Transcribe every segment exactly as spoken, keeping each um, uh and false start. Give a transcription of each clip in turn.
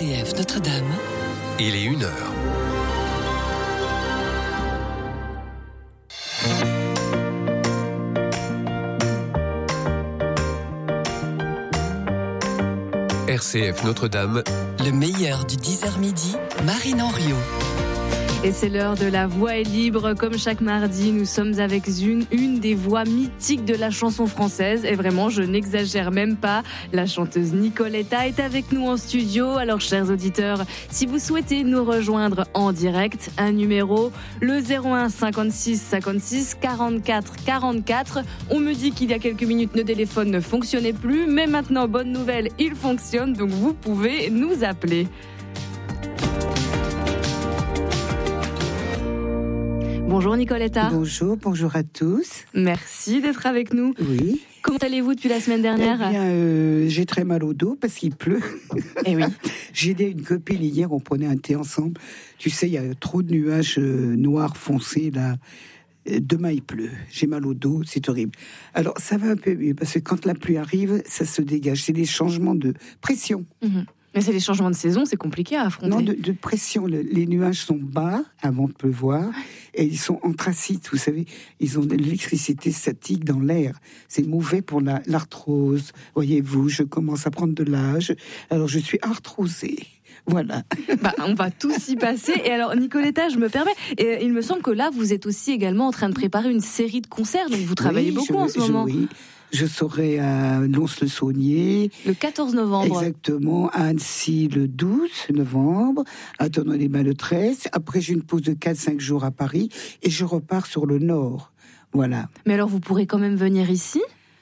C F Notre-Dame. Il est une heure. R C F Notre-Dame. Le meilleur du dix heures midi, Marine Henriot. Et c'est l'heure de La Voix est libre. Comme chaque mardi, nous sommes avec une, une des voix mythiques de la chanson française. Et vraiment, je n'exagère même pas. La chanteuse Nicoletta est avec nous en studio. Alors, chers auditeurs, si vous souhaitez nous rejoindre en direct, un numéro, le zéro un cinquante-six cinquante-six quarante-quatre quarante-quatre. On me dit qu'il y a quelques minutes, nos téléphones ne fonctionnaient plus. Mais maintenant, bonne nouvelle, ils fonctionnent. Donc, vous pouvez nous appeler. Bonjour Nicoletta. Bonjour, bonjour à tous. Merci d'être avec nous. Oui. Comment allez-vous depuis la semaine dernière ? Eh bien, euh, j'ai très mal au dos parce qu'il pleut. Eh oui. J'ai aidé une copine hier, on prenait un thé ensemble. Tu sais, il y a trop de nuages euh, noirs foncés là. Demain il pleut, j'ai mal au dos, c'est horrible. Alors ça va un peu mieux parce que quand la pluie arrive, ça se dégage. C'est des changements de pression. Mmh. Mais c'est les changements de saison, c'est compliqué à affronter. Non, de, de pression. Le, les nuages sont bas avant de pleuvoir et ils sont anthracites. Vous savez, ils ont de l'électricité statique dans l'air. C'est mauvais pour la, l'arthrose. Voyez-vous, je commence à prendre de l'âge. Alors je suis arthrosée. Voilà. Bah, on va tous y passer. Et alors, Nicoletta, je me permets, et il me semble que là, vous êtes aussi également en train de préparer une série de concerts, donc vous travaillez oui, beaucoup je, en ce moment. Je, oui, je serai à Lons-le-Saunier. Le quatorze novembre. Exactement, à Annecy le douze novembre, à Tonon-les-Bains le treize. Après, j'ai une pause de quatre à cinq jours à Paris, et je repars sur le Nord. Voilà. Mais alors, vous pourrez quand même venir ici ?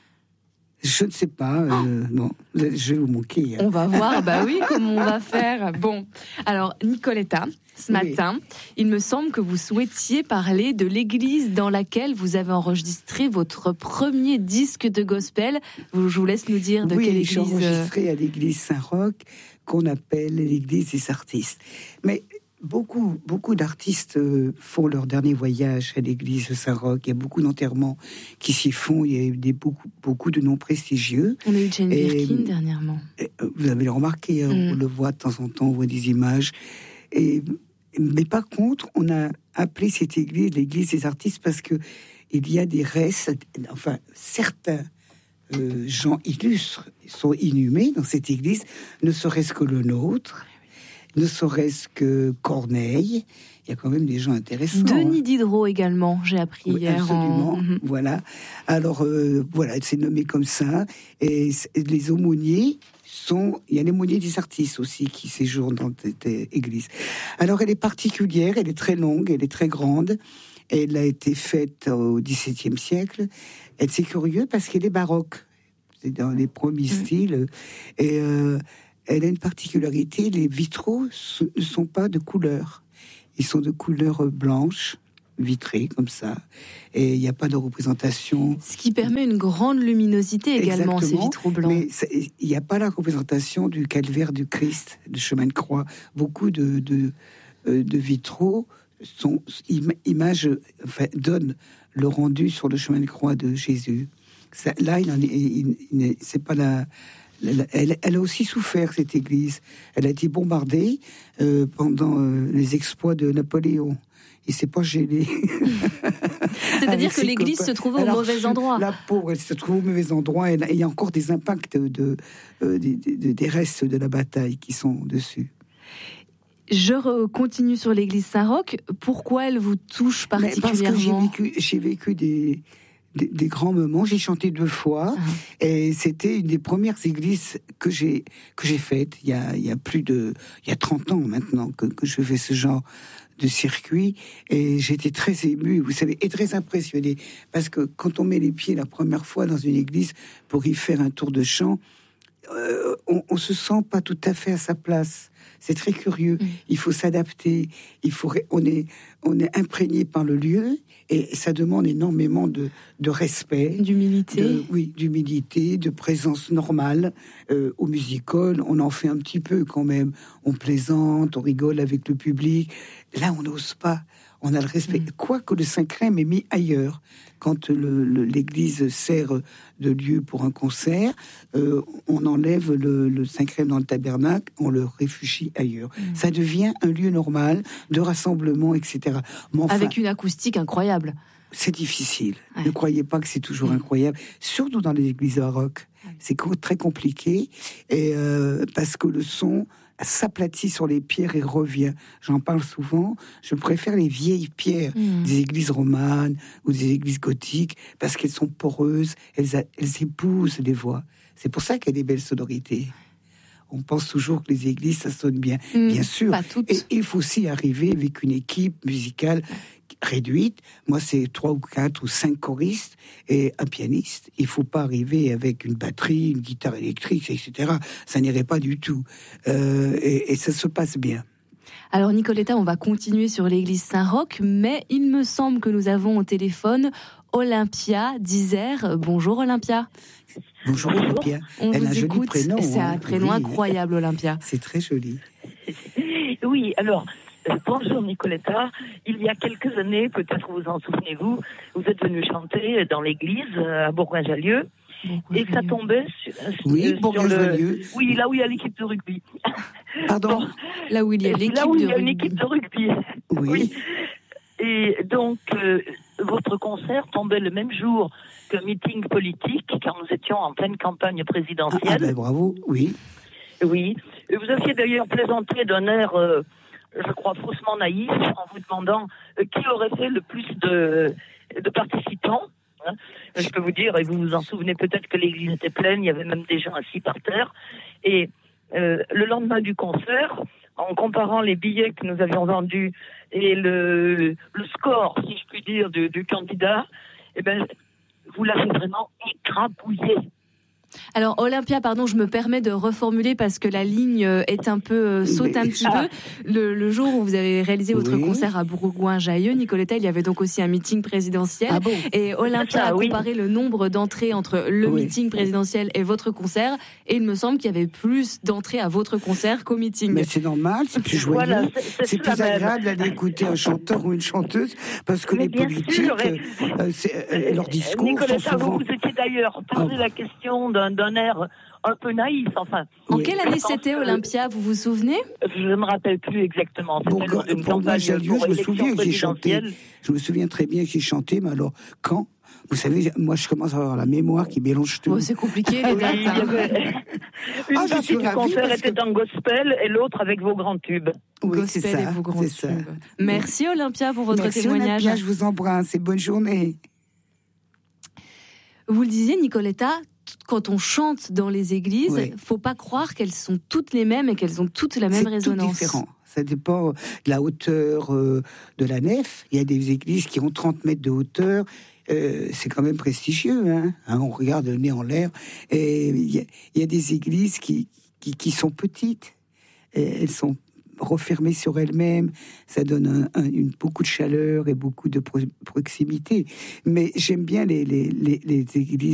Je ne sais pas, euh, oh. Bon, je vais vous manquer. Hein. On va voir, bah oui, comment on va faire. Bon, alors Nicoletta, ce matin, oui. Il me semble que vous souhaitiez parler de l'église dans laquelle vous avez enregistré votre premier disque de gospel. Je vous laisse nous dire de oui, quelle église. Oui, j'ai enregistré à l'église Saint-Roch, qu'on appelle l'église des artistes. Mais Beaucoup, beaucoup d'artistes font leur dernier voyage à l'église de Saint-Roch. Il y a beaucoup d'enterrements qui s'y font. Il y a des, beaucoup, beaucoup de noms prestigieux. On a eu Jane Birkin dernièrement. Vous avez remarqué, mm. on le voit de temps en temps, on voit des images. Et, mais par contre, on a appelé cette église l'église des artistes parce que il y a des restes, enfin, certains euh, gens illustres sont inhumés dans cette église, ne serait-ce que le nôtre. Ne serait-ce que Corneille, il y a quand même des gens intéressants. Denis hein. Diderot également, j'ai appris oui, hier. Absolument, en... voilà. Alors, euh, voilà, c'est nommé comme ça. Et les aumôniers sont... Il y a les aumôniers des artistes aussi qui séjournent dans cette église. Alors, elle est particulière, elle est très longue, elle est très grande. Elle a été faite au dix-septième siècle. Et c'est curieux parce qu'elle est baroque. C'est dans les premiers mmh. styles. Et... Euh, Elle a une particularité, les vitraux ne sont pas de couleur. Ils sont de couleur blanche, vitrée, comme ça. Et il n'y a pas de représentation. Ce qui permet une grande luminosité également, exactement, ces vitraux blancs. Mais il n'y a pas la représentation du calvaire du Christ, du chemin de croix. Beaucoup de, de, de vitraux sont, images, enfin, donnent le rendu sur le chemin de croix de Jésus. Ça, là, il en est, il, il, c'est pas la... Elle, elle, elle a aussi souffert, cette église. Elle a été bombardée euh, pendant euh, les exploits de Napoléon. Il s'est pas gêné. C'est-à-dire que l'église copains. se trouvait au Alors, mauvais endroit. La pauvre, elle se trouve au mauvais endroit. Et il y a encore des impacts de, de, euh, de, de, des restes de la bataille qui sont dessus. Je continue sur l'église Saint-Roch. Pourquoi elle vous touche particulièrement ? Mais parce que j'ai vécu, j'ai vécu des... Des, des grands moments. J'ai chanté deux fois ah. et c'était une des premières églises que j'ai que j'ai faites. Il y a il y a plus de il y a trente ans maintenant que que je fais ce genre de circuit et j'étais très émue, vous savez, et très impressionnée parce que quand on met les pieds la première fois dans une église pour y faire un tour de chant, euh, on, on se sent pas tout à fait à sa place. C'est très curieux. Mmh. Il faut s'adapter. Il faut, on est, on est imprégné par le lieu et ça demande énormément de, de respect, d'humilité. De, oui, d'humilité, de présence normale. Euh, au music-hall, on en fait un petit peu quand même. On plaisante, on rigole avec le public. Là, on n'ose pas. On a le respect. Mmh. Quoique le Saint-Crème est mis ailleurs. Quand le, le, l'église sert de lieu pour un concert, euh, on enlève le, le Saint-Crème dans le tabernacle, on le réfugie ailleurs. Mmh. Ça devient un lieu normal de rassemblement, et cetera. Mais enfin, avec une acoustique incroyable. C'est difficile. Ouais. Ne croyez pas que c'est toujours mmh. incroyable, surtout dans les églises baroques. Ouais. C'est très compliqué, et euh, parce que le son s'aplatit sur les pierres et revient. J'en parle souvent. Je préfère les vieilles pierres mmh. des églises romanes ou des églises gothiques parce qu'elles sont poreuses, elles, a, elles épousent les voix. C'est pour ça qu'il y a des belles sonorités. On pense toujours que les églises, ça sonne bien. Mmh, bien sûr. Pas toutes. Et il faut aussi arriver avec une équipe musicale réduite. Moi, c'est trois ou quatre ou cinq choristes et un pianiste. Il faut pas arriver avec une batterie, une guitare électrique, et cetera. Ça n'irait pas du tout. Euh, et, et ça se passe bien. Alors, Nicoletta, on va continuer sur l'église Saint-Roch, mais il me semble que nous avons au téléphone Olympia d'Isère. Bonjour, Olympia. Bonjour, Olympia. On Elle vous a un joli écoute. prénom. C'est hein. un prénom oui. incroyable, Olympia. C'est très joli. Oui, alors... Bonjour Nicoletta, il y a quelques années, peut-être vous en souvenez-vous, vous êtes venu chanter dans l'église à Bourgoin-Jallieu et ça tombait sur, oui, sur Bourgoin-Jallieu. le... Oui, là où il y a l'équipe de rugby. Pardon bon, Là où il y a l'équipe là où il y a de une rugby. équipe de rugby. Oui. oui. Et donc, euh, votre concert tombait le même jour qu'un meeting politique, car nous étions en pleine campagne présidentielle. Ah, ah ben bravo, oui. Oui. Et vous aviez d'ailleurs plaisanté d'un air... Euh, je crois, faussement naïf, en vous demandant euh, qui aurait fait le plus de, de participants. Hein. Je peux vous dire, et vous vous en souvenez peut-être que l'église était pleine, il y avait même des gens assis par terre. Et euh, le lendemain du concert, en comparant les billets que nous avions vendus et le, le score, si je puis dire, du, du candidat, eh ben, vous l'avez vraiment écrabouillé. Alors Olympia, pardon, je me permets de reformuler parce que la ligne est un peu euh, saute un petit ah. peu. Le, le jour où vous avez réalisé votre oui. concert à Bourgoin-Jallieu, Nicoletta, il y avait donc aussi un meeting présidentiel. Ah bon et Olympia ah, a comparé oui. le nombre d'entrées entre le oui. meeting présidentiel et votre concert. Et il me semble qu'il y avait plus d'entrées à votre concert qu'au meeting. Mais c'est normal, c'est plus joyeux. Voilà, c'est, c'est, c'est plus agréable d'aller écouter un chanteur ou une chanteuse parce que mais les politiques, sûr, euh, c'est, euh, leurs discours Nicoletta, sont souvent... vous vous étiez d'ailleurs posé ah. la question d'un, d'un air un peu naïf, enfin. En oui. quelle année c'était, Olympia, vous vous souvenez? Je ne me rappelle plus exactement. Bon, quand, pour moi, j'ai lieu, je me souviens que j'ai chanté. Je me souviens très bien que j'ai chanté, mais alors, quand? Vous savez, moi, je commence à avoir la mémoire qui mélange tout. Oh, c'est compliqué, les dates. Hein. Une ah, partie du concert était que... en gospel et l'autre avec vos grands tubes. Oui, gospel c'est ça, et vos grands c'est tubes. Ça. Merci, Olympia, pour votre Merci, témoignage. Olympia, je vous embrasse et bonne journée. Vous le disiez, Nicoletta, quand on chante dans les églises, oui. faut pas croire qu'elles sont toutes les mêmes et qu'elles ont toutes la même c'est résonance. C'est tout différent. Ça dépend de la hauteur euh, de la nef. Il y a des églises qui ont trente mètres de hauteur. Euh, c'est quand même prestigieux. Hein, hein, on regarde le nez en l'air. Et il y, y a des églises qui, qui, qui sont petites. Et elles sont refermées sur elles-mêmes. Ça donne un, un, une, beaucoup de chaleur et beaucoup de pro- proximité. Mais j'aime bien les, les, les, les églises